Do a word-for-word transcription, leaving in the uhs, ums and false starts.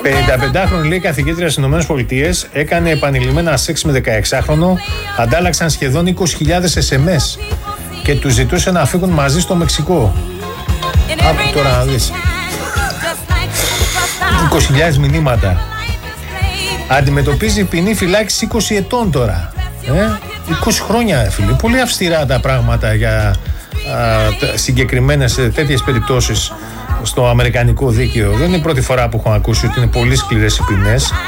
πενηνταπεντάχρονη λέει καθηγήτρια στις ΗΠΑ έκανε επανειλημμένα σεξ με δεκαεξάχρονο, αντάλλαξαν σχεδόν είκοσι χιλιάδες ες εμ ες και τους ζητούσε να φύγουν μαζί στο Μεξικό. Άκου τώρα να δεις. είκοσι χιλιάδες μηνύματα. Αντιμετωπίζει ποινή φυλάκιση είκοσι ετών τώρα. Ε? είκοσι χρόνια, φίλοι. Πολύ αυστηρά τα πράγματα για α, συγκεκριμένες τέτοιες περιπτώσεις στο αμερικανικό δίκαιο. Δεν είναι η πρώτη φορά που έχω ακούσει ότι είναι πολύ σκληρές οι ποινές.